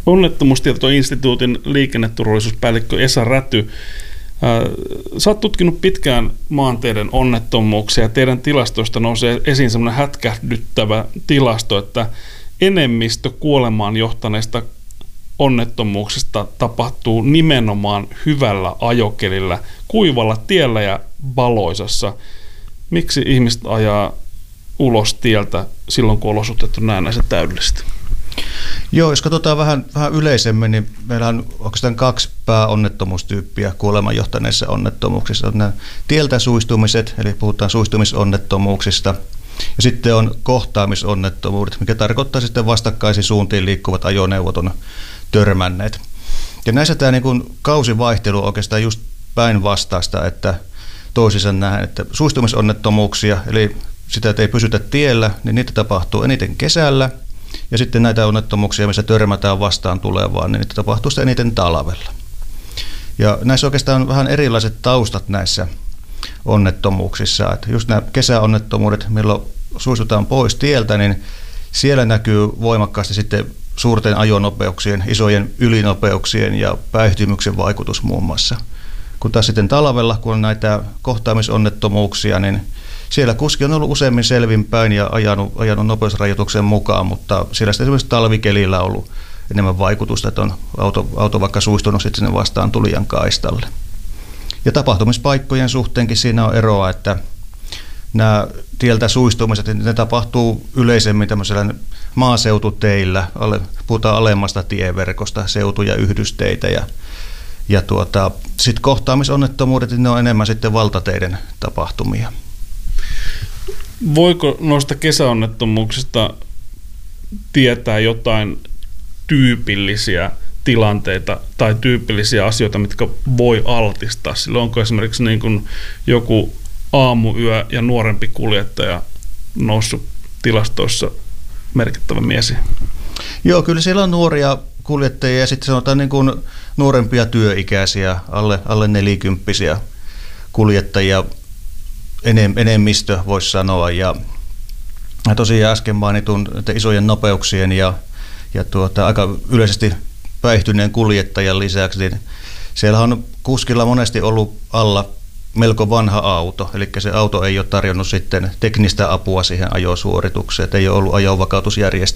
Onnettomuustietoinstituutin liikenneturvallisuuspäällikkö Esa Räty. Sä oot tutkinut pitkään maanteiden onnettomuuksia ja teidän tilastoista nousee esiin semmoinen hätkähdyttävä tilasto, että enemmistö kuolemaan johtaneista onnettomuuksista tapahtuu nimenomaan hyvällä ajokelillä, kuivalla tiellä ja valoisassa. Miksi ihmiset ajaa ulos tieltä silloin, kun olosuhteet on näennäisen täydelliset? Joo, jos katsotaan vähän yleisemmin, niin meillä on oikeastaan 2 pääonnettomuustyyppiä kuoleman johtaneissa onnettomuuksissa. On nämä tieltä suistumiset, eli puhutaan suistumisonnettomuuksista, ja sitten on kohtaamisonnettomuudet, mikä tarkoittaa sitten vastakkaisiin suuntiin liikkuvat ajoneuvot on törmänneet. Ja näissä tämä niin kuin kausivaihtelu on oikeastaan just päinvastaista, että toisissa nähdään, että suistumisonnettomuuksia, eli sitä, että ei pysytä tiellä, niin niitä tapahtuu eniten kesällä. Ja sitten näitä onnettomuuksia, missä törmätään vastaan tulevaan, niin niitä tapahtuu sitten eniten talvella. Ja näissä oikeastaan on vähän erilaiset taustat näissä onnettomuuksissa. Että just nämä kesäonnettomuudet, milloin suistutaan pois tieltä, niin siellä näkyy voimakkaasti sitten suurten ajonopeuksien, isojen ylinopeuksien ja päihtymyksen vaikutus muun muassa. Kun taas sitten talvella, kun on näitä kohtaamisonnettomuuksia, niin siellä kuski on ollut useammin selvinpäin ja ajanut nopeusrajoituksen mukaan, mutta siellä sitten esimerkiksi talvikelillä on ollut enemmän vaikutusta, että on auto vaikka suistunut sitten sinne vastaan tulijan kaistalle. Ja tapahtumispaikkojen suhteenkin siinä on eroa, että nämä tieltä suistumiset, ne tapahtuu yleisemmin tämmöisellä maaseututeillä, puhutaan alemmasta tieverkosta, seutu- ja yhdysteitä ja sitten kohtaamisonnettomuudet, ne on enemmän sitten valtateiden tapahtumia. Voiko noista kesäonnettomuuksista tietää jotain tyypillisiä tilanteita tai tyypillisiä asioita, mitkä voi altistaa? Sillä onko esimerkiksi niin kuin joku aamuyö ja nuorempi kuljettaja noussut tilastoissa merkittävä esiin? Joo, kyllä siellä on nuoria kuljettajia ja sitten sanotaan niin kuin nuorempia työikäisiä, alle 40-vuotiaita kuljettajia. Enemmistö voisi sanoa, ja tosiaan äsken mainitun isojen nopeuksien ja aika yleisesti päihtyneen kuljettajan lisäksi, niin siellä on kuskilla monesti ollut alla melko vanha auto, eli se auto ei ole tarjonnut sitten teknistä apua siihen ajosuoritukseen, että ei ole ollut ajonvakautusjärjestelmää